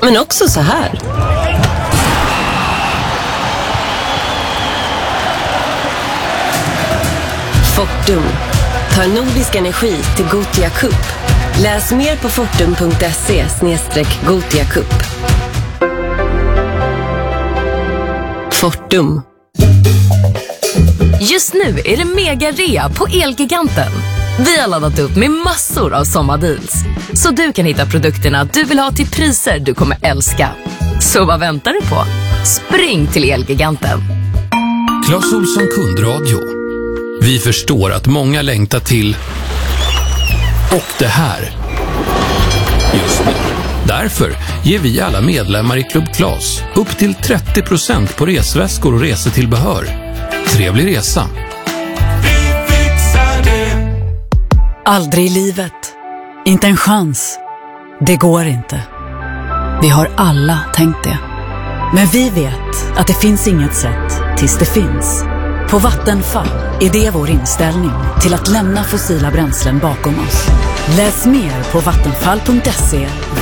Men också så här. Fortum. Tar nordisk energi till Gothia Cup. Läs mer på fortum.se/Gothia Cup. Fortum. Just nu är det mega rea på Elgiganten. Vi har laddat upp med massor av sommardeals, så du kan hitta produkterna du vill ha till priser du kommer älska. Så vad väntar du på? Spring till Elgiganten. Clas Ohlson kundradio. Vi förstår att många längtar till och det här just nu. Därför ger vi alla medlemmar i Club Clas upp till 30% på resväskor och resetillbehör. Trevlig resa. Aldrig i livet. Inte en chans. Det går inte. Vi har alla tänkt det. Men vi vet att det finns inget sätt tills det finns. På Vattenfall är det vår inställning till att lämna fossila bränslen bakom oss. Läs mer på vattenfall.se